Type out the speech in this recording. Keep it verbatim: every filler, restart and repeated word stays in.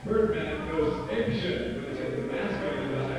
Birdman goes apeshit when it's in the masculine